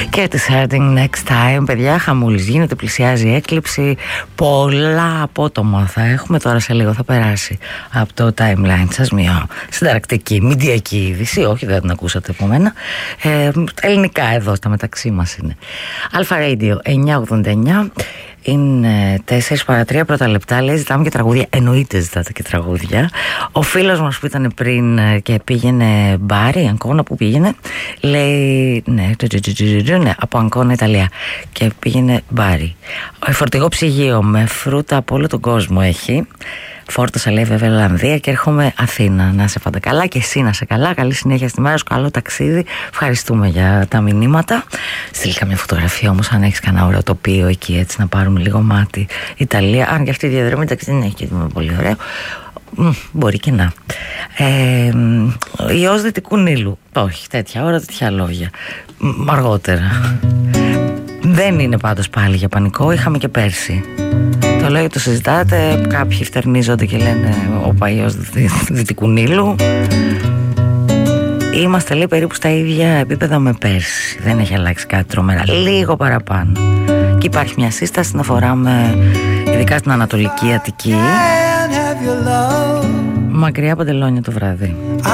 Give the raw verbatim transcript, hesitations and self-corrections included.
Και τη Hurting Next Time. Παιδιά, χαμούλης γίνεται, πλησιάζει η έκλειψη. Πολλά απότομα θα έχουμε. Τώρα σε λίγο θα περάσει από το timeline σας μια συνταρακτική, μηντιακή είδηση. Όχι, δεν την ακούσατε από μένα. ε, Ελληνικά εδώ, στα μεταξύ μας είναι. Αλφα Radio εννιακόσια ογδόντα εννιά. Είναι τέσσερα παρά τρία πρώτα λεπτά. Λέει ζητάμε και τραγούδια. Εννοείται ζητάτε και τραγούδια. Ο φίλος μας που ήταν πριν και πήγαινε μπάρι, Αγκώνα, που πήγαινε, λέει ναι, ναι, από Αγκώνα, Ιταλία, και πήγαινε μπάρι. Φορτηγό ψυγείο με φρούτα από όλο τον κόσμο έχει. Φόρτωσα, λέει, βέβαια, Ολλανδία και έρχομαι Αθήνα. Να σε πάντα καλά και εσύ να σε καλά. Καλή συνέχεια στη μέρα σου, καλό ταξίδι. Ευχαριστούμε για τα μηνύματα. Στείλει καμιά φωτογραφία όμως, αν έχεις κανένα ωραίο τοπίο εκεί, έτσι να πάρουμε λίγο μάτι. Ιταλία, αν και αυτή η διαδρομή εντάξει δεν έχει και πολύ ωραίο. Μ, μπορεί και να. Ε, Ιός Δυτικού Νείλου. Όχι, τέτοια ώρα, τέτοια λόγια. Μ, αργότερα. Δεν είναι πάντως πάλι για πανικό, είχαμε και πέρσι. Το λέω γιατί το συζητάτε, κάποιοι φτερνίζονται και λένε ο Παϊός Δυτικού Νείλου. Είμαστε, λέει, περίπου στα ίδια επίπεδα με πέρσι. Δεν έχει αλλάξει κάτι τρομερά, λίγο παραπάνω. Και υπάρχει μια σύσταση να φοράμε, ειδικά στην Ανατολική Αττική, μακριά παντελόνια το βράδυ.